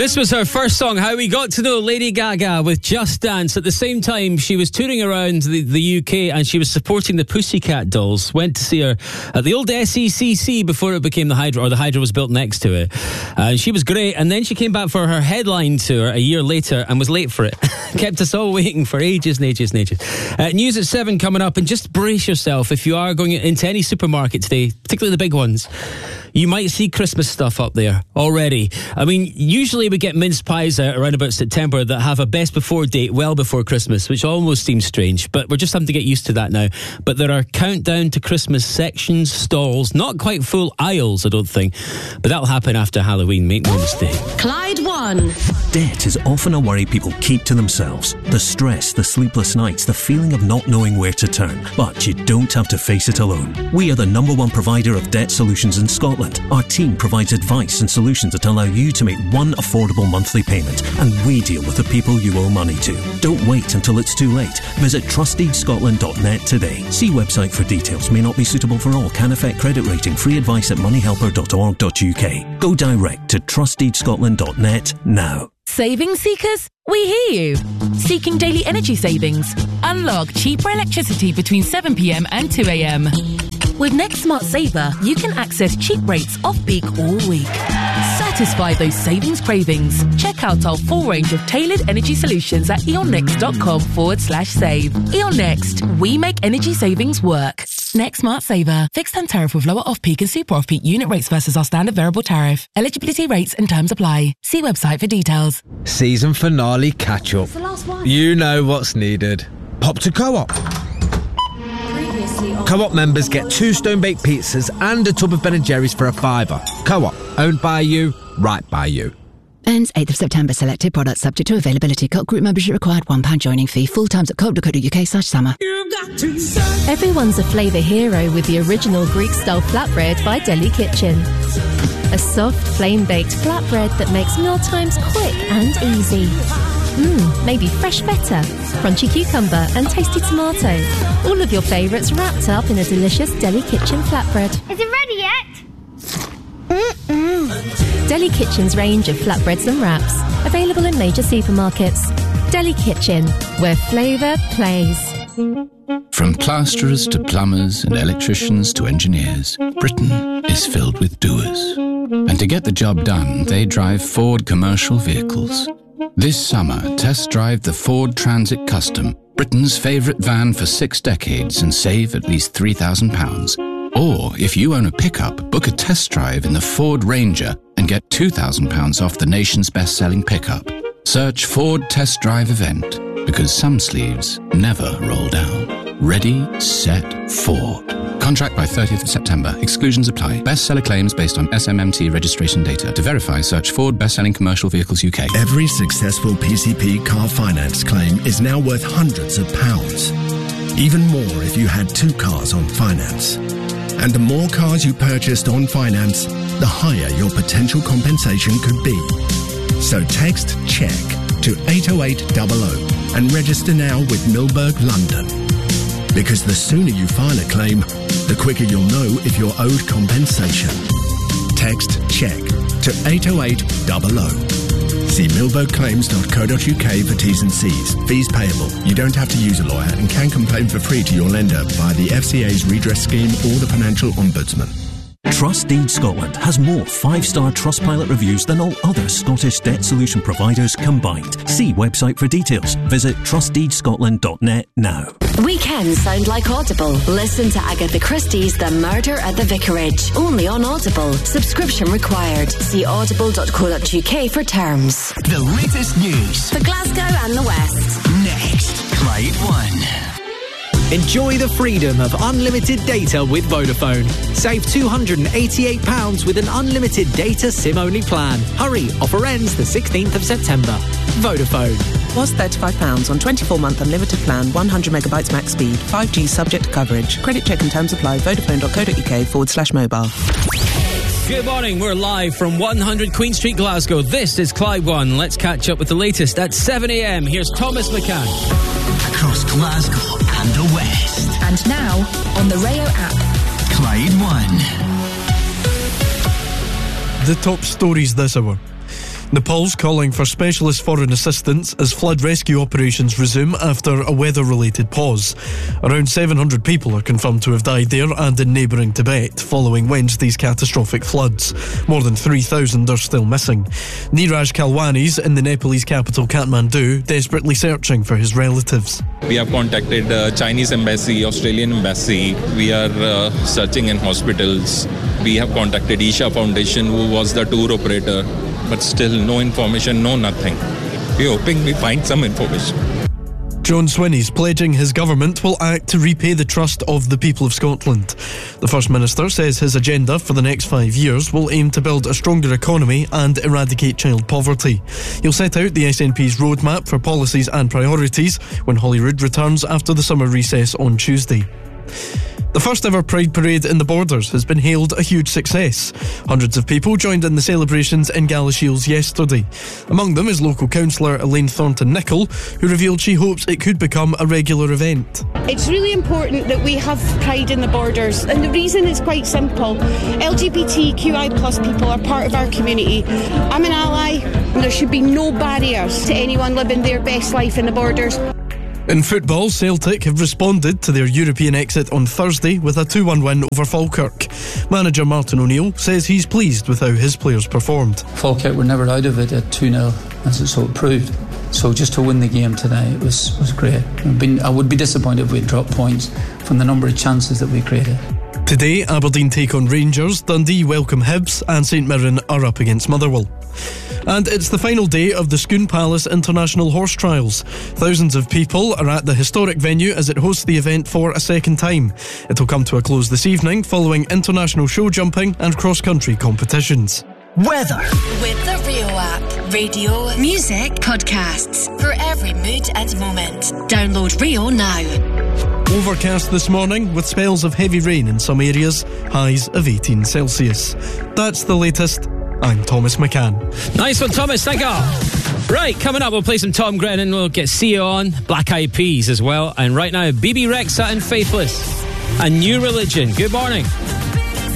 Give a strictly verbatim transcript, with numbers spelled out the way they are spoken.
This was her first song, How We Got to Know Lady Gaga with Just Dance. At the same time, she was touring around the, the U K and she was supporting the Pussycat Dolls. Went to see her at the old S E C C before it became the Hydro, or the Hydro was built next to it. And uh, she was great. And then she came back for her headline tour a year later and was late for it. Kept us all waiting for ages and ages and ages. Uh, news at seven coming up, and just brace yourself if you are going into any supermarket today, particularly the big ones. You might see Christmas stuff up there already. I mean, usually we get mince pies out around about September that have a best before date well before Christmas, which almost seems strange, but we're just having to get used to that now. But there are countdown to Christmas sections, stalls, not quite full aisles, I don't think, but that'll happen after Halloween, make no mistake. Clyde One. Debt is often a worry people keep to themselves. The stress, the sleepless nights, the feeling of not knowing where to turn. But you don't have to face it alone. We are the number one provider of debt solutions in Scotland. Our team provides advice and solutions that allow you to make one affordable monthly payment, and we deal with the people you owe money to. Don't wait until it's too late. Visit trustdeed scotland dot net today. See website for details. May not be suitable for all. Can affect credit rating. Free advice at money helper dot org dot U K. Go direct to trustdeed scotland dot net now. Saving seekers? We hear you. Seeking daily energy savings? Unlock cheaper electricity between seven p.m. and two a.m. With Next Smart Saver, you can access cheap rates off-peak all week. Satisfy those savings cravings. Check out our full range of tailored energy solutions at eonnext.com forward slash save. Eon Next, we make energy savings work. Next Smart Saver. Fixed term tariff with lower off-peak and super off-peak unit rates versus our standard variable tariff. Eligibility rates and terms apply. See website for details. Season finale catch-up. You know what's needed. Pop to Co-op. Co-op members get two stone-baked pizzas and a tub of Ben and Jerry's for a fiver. Co-op, owned by you, right by you. Ends eighth of September. Selected products subject to availability. Co-op group membership required. one pound joining fee. Full times at co op dot co dot U K slash summer. Everyone's a flavour hero with the original Greek-style flatbread by Deli Kitchen. A soft, flame-baked flatbread that makes mealtimes quick and easy. Mmm, maybe fresh feta, crunchy cucumber and tasty tomato. All of your favourites wrapped up in a delicious Deli Kitchen flatbread. Is it ready yet? Mm-mm. Deli Kitchen's range of flatbreads and wraps, available in major supermarkets. Deli Kitchen, where flavour plays. From plasterers to plumbers and electricians to engineers, Britain is filled with doers. And to get the job done, they drive Ford commercial vehicles. This summer, test drive the Ford Transit Custom, Britain's favourite van for six decades, and save at least three thousand pounds. Or, if you own a pickup, book a test drive in the Ford Ranger and get two thousand pounds off the nation's best-selling pickup. Search Ford Test Drive Event, because some sleeves never roll down. Ready, set, Ford. Contract by thirtieth of September. Exclusions apply. Bestseller claims based on S M M T registration data. To verify, search Ford Best-Selling Commercial Vehicles U K. Every successful P C P car finance claim is now worth hundreds of pounds. Even more if you had two cars on finance. And the more cars you purchased on finance, the higher your potential compensation could be. So text CHECK to eight oh eight hundred and register now with Milberg London. Because the sooner you file a claim, the quicker you'll know if you're owed compensation. Text CHECK to eight oh eight hundred. See milberg claims dot co dot U K for T's and C's. Fees payable. You don't have to use a lawyer and can complain for free to your lender via the F C A's redress scheme or the Financial Ombudsman. Trustdeed Scotland has more five-star Trustpilot reviews than all other Scottish debt solution providers combined. See website for details. Visit trustdeed scotland dot net now. Weekends sound like Audible. Listen to Agatha Christie's The Murder at the Vicarage. Only on Audible. Subscription required. See audible dot co dot U K for terms. The latest news for Glasgow and the West. Next, Clyde One. Enjoy the freedom of unlimited data with Vodafone. Save two hundred eighty-eight pounds with an unlimited data SIM-only plan. Hurry, offer ends the sixteenth of September. Vodafone. Was thirty-five pounds on twenty-four month unlimited plan, one hundred megabytes max speed, five G subject to coverage. Credit check and terms apply. Vodafone dot co dot U K forward slash mobile. Good morning, we're live from one hundred Queen Street, Glasgow. This is Clyde One. Let's catch up with the latest at seven a.m. Here's Thomas McCann. Across Glasgow and the West. And now, on the Rayo app. Clyde One. The top stories this hour. Nepal's calling for specialist foreign assistance as flood rescue operations resume after a weather-related pause. Around seven hundred people are confirmed to have died there and in neighbouring Tibet following Wednesday's catastrophic floods. More than three thousand are still missing. Niraj Kalwani's in the Nepalese capital Kathmandu, desperately searching for his relatives. We have contacted the Chinese embassy, Australian embassy. We are uh, searching in hospitals. We have contacted Isha Foundation, who was the tour operator. But still no information, no nothing. We're hoping we find some information. John Swinney's pledging his government will act to repay the trust of the people of Scotland. The First Minister says his agenda for the next five years will aim to build a stronger economy and eradicate child poverty. He'll set out the S N P's roadmap for policies and priorities when Holyrood returns after the summer recess on Tuesday. The first ever Pride Parade in the Borders has been hailed a huge success. Hundreds of people joined in the celebrations in Galashiels yesterday. Among them is local councillor Elaine Thornton-Nicholl, who revealed she hopes it could become a regular event. It's really important that we have Pride in the Borders, and the reason is quite simple. L G B T Q I plus people are part of our community. I'm an ally, and there should be no barriers to anyone living their best life in the Borders. In football, Celtic have responded to their European exit on Thursday with a two one win over Falkirk. Manager Martin O'Neill says he's pleased with how his players performed. Falkirk were never out of it at two nil, as it so it proved. So just to win the game today it was, was great. I've been, I would be disappointed if we had dropped points from the number of chances that we created. Today, Aberdeen take on Rangers, Dundee welcome Hibs, and St Mirren are up against Motherwell. And it's the final day of the Scone Palace International Horse Trials. Thousands of people are at the historic venue as it hosts the event for a second time. It'll come to a close this evening following international show jumping and cross-country competitions. Weather. With the Rio app. Radio, music, podcasts. For every mood and moment. Download Rio now. Overcast this morning with spells of heavy rain in some areas. Highs of eighteen Celsius. That's the latest. I'm Thomas McCann. Nice one, Thomas. Thank you. Right, coming up, we'll play some Tom Grennan. We'll get Sia on, Black Eyed Peas as well. And right now, B B Rexa and Faithless. A New Religion. Good morning.